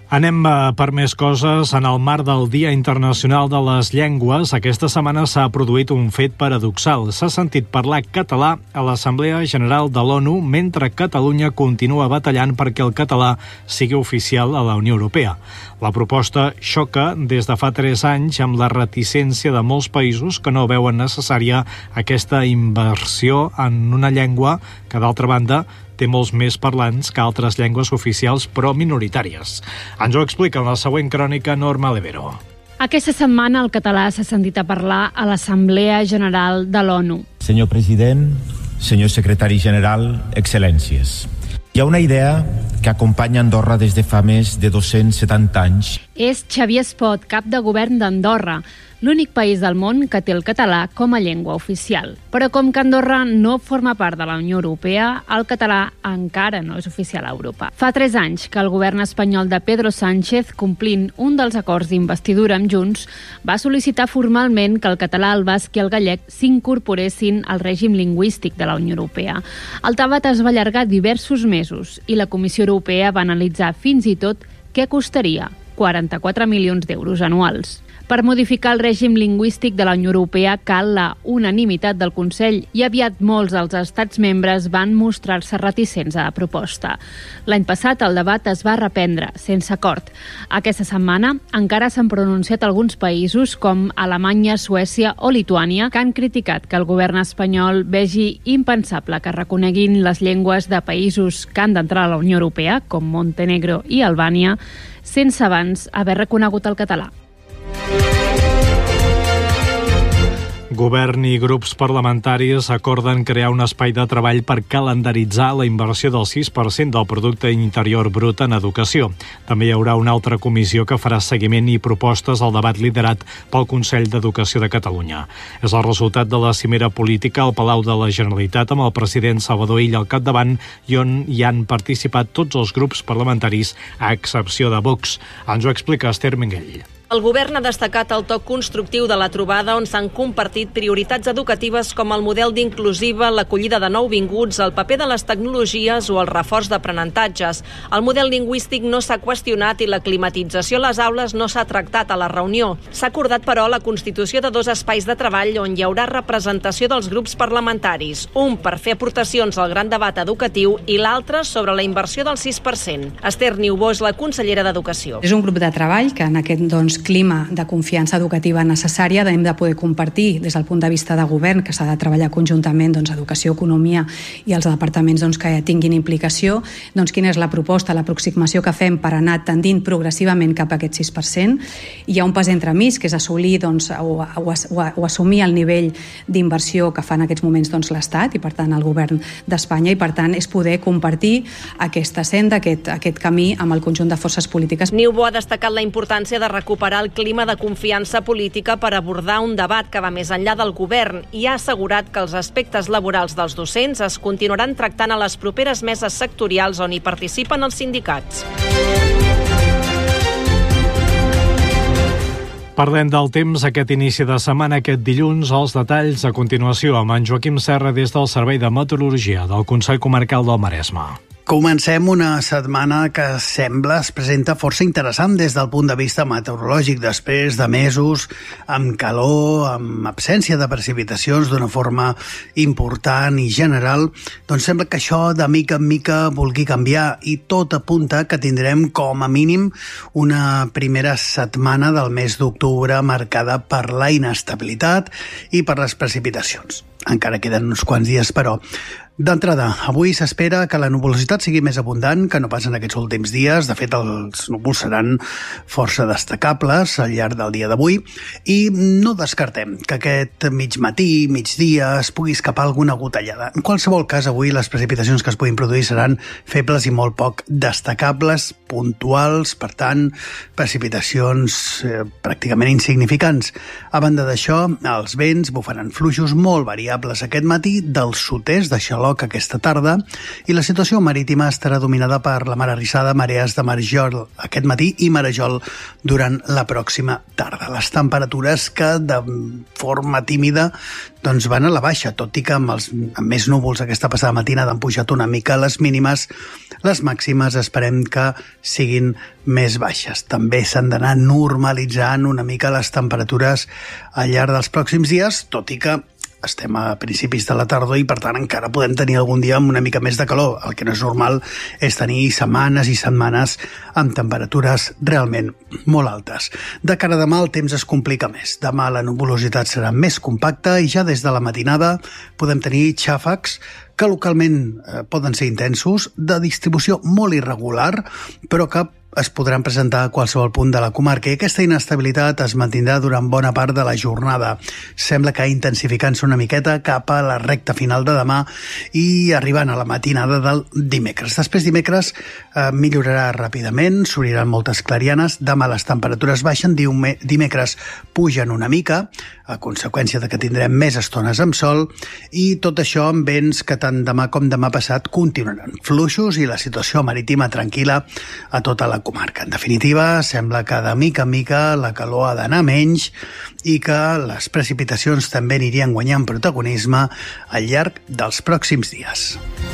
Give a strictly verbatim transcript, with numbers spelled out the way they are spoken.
Anem per més coses. En el marc del Dia Internacional de les Llengües, aquesta setmana s'ha produït un fet paradoxal. S'ha sentit parlar català a l'Assemblea General de l'ONU, mentre Catalunya continua batallant perquè el català sigui oficial a la Unió Europea. La proposta xoca des de fa tres anys amb la reticència de molts països que no veuen necessària aquesta inversió en una llengua que, d'altra banda, té molts més parlants que altres llengües oficials però minoritàries. Ens ho explica en la següent crònica Norma Levero. Aquesta setmana el català s'ha sentit a parlar a l'Assemblea General de l'ONU. Senyor president, senyor secretari general, excel·lències. Hi ha una idea que acompanya Andorra des de fa més de dos-cents setanta anys. És Xavier Espot, cap de govern d'Andorra, l'únic país del món que té el català com a llengua oficial. Però com que Andorra no forma part de la Unió Europea, el català encara no és oficial a Europa. Fa tres anys que el govern espanyol de Pedro Sánchez, complint un dels acords d'investidura amb Junts, va sol·licitar formalment que el català, el basc i el gallec s'incorporessin al règim lingüístic de la Unió Europea. El debat es va allargar diversos mesos i la Comissió Europea va analitzar fins i tot què costaria quaranta-quatre milions d'euros anuals. Per modificar el règim lingüístic de la Unió Europea cal la unanimitat del Consell i aviat molts dels estats membres van mostrar-se reticents a la proposta. L'any passat el debat es va reprendre, sense acord. Aquesta setmana encara s'han pronunciat alguns països com Alemanya, Suècia o Lituània que han criticat que el govern espanyol vegi impensable que reconeguin les llengües de països que han d'entrar a la Unió Europea, com Montenegro i Albània, sense abans haver reconegut el català. Govern i grups parlamentaris acorden crear un espai de treball per calendaritzar la inversió del sis per cent del producte interior brut en educació. També hi haurà una altra comissió que farà seguiment i propostes al debat liderat pel Consell d'Educació de Catalunya. És el resultat de la cimera política al Palau de la Generalitat amb el president Salvador Illa al capdavant i on hi han participat tots els grups parlamentaris a excepció de Vox. Ens ho explica Esther Menguell. El govern ha destacat el toc constructiu de la trobada on s'han compartit prioritats educatives com el model d'inclusiva, l'acollida de nouvinguts, el paper de les tecnologies o el reforç d'aprenentatges. El model lingüístic no s'ha qüestionat i la climatització a les aules no s'ha tractat a la reunió. S'ha acordat, però, la constitució de dos espais de treball on hi haurà representació dels grups parlamentaris, un per fer aportacions al gran debat educatiu i l'altre sobre la inversió del sis per cent. Esther Niubó és la consellera d'Educació. És un grup de treball que en aquest doncs, clima de confiança educativa necessària hem de poder compartir des del punt de vista de govern, que s'ha de treballar conjuntament doncs, educació, economia i els departaments doncs, que tinguin implicació, doncs, quina és la proposta, l'aproximació que fem per anar tendint progressivament cap a aquest sis per cent. Hi ha un pas entremig, que és assolir doncs, o, o, o, o assumir el nivell d'inversió que fa en aquests moments doncs, l'Estat i, per tant, el govern d'Espanya, i, per tant, és poder compartir aquesta senda, aquest, aquest camí amb el conjunt de forces polítiques. Niubó ha destacat la importància de recuperar el clima de confiança política per abordar un debat que va més enllà del govern i ha assegurat que els aspectes laborals dels docents es continuaran tractant a les properes meses sectorials on hi participen els sindicats. Parlem del temps aquest inici de setmana, aquest dilluns. Els detalls a continuació amb en Joaquim Serra des del Servei de Meteorologia del Consell Comarcal del Maresme. Comencem una setmana que sembla es presenta força interessant des del punt de vista meteorològic, després de mesos amb calor, amb absència de precipitacions d'una forma important i general, doncs sembla que això de mica en mica vulgui canviar i tot apunta que tindrem com a mínim una primera setmana del mes d'octubre marcada per la inestabilitat i per les precipitacions. Encara queden uns quants dies, però d'entrada, avui s'espera que la nuvolositat sigui més abundant que no pas en aquests últims dies. De fet, els núvols seran força destacables al llarg del dia d'avui i no descartem que aquest mig matí, migdia, es pugui escapar alguna gotellada. En qualsevol cas, avui les precipitacions que es puguin produir seran febles i molt poc destacables, puntuals, per tant, precipitacions eh, pràcticament insignificants. A banda d'això, els vents bufaran fluixos molt variables aquest matí del sud-est de Xaló aquesta tarda i la situació marítima estarà dominada per la mar arrissada, marees de marejol aquest matí i marejol durant la pròxima tarda. Les temperatures que de forma tímida doncs van a la baixa, tot i que amb, els, amb més núvols aquesta passada matinada han pujat una mica les mínimes. Les màximes esperem que siguin més baixes. També s'han d'anar normalitzant una mica les temperatures al llarg dels pròxims dies, tot i que estem a principis de la tardor i, per tant, encara podem tenir algun dia amb una mica més de calor. El que no és normal és tenir setmanes i setmanes amb temperatures realment molt altes. De cara a demà el temps es complica més. Demà la nuvolositat serà més compacta i ja des de la matinada podem tenir xàfecs que localment eh, poden ser intensos, de distribució molt irregular, però que es podran presentar a qualsevol punt de la comarca i aquesta inestabilitat es mantindrà durant bona part de la jornada. Sembla que intensificant-se una miqueta cap a la recta final de demà i arribant a la matinada del dimecres. Després dimecres eh, millorarà ràpidament, s'obriran moltes clarianes, demà les temperatures baixen, dimecres pugen una mica, a conseqüència de que tindrem més estones amb sol i tot això amb vents que tant demà com demà passat continuaran fluixos i la situació marítima tranquil·la a tota la comarca. En definitiva, sembla que de mica en mica la calor ha d'anar menys i que les precipitacions també anirien guanyant protagonisme al llarg dels pròxims dies.